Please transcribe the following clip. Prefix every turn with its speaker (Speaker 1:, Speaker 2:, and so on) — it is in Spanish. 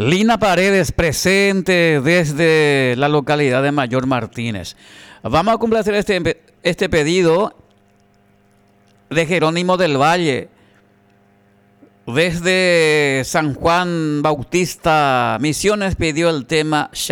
Speaker 1: Lina Paredes presente desde la localidad de Mayor Martínez. Vamos a complacer este pedido de Jerónimo del Valle desde San Juan Bautista Misiones. Pidió el tema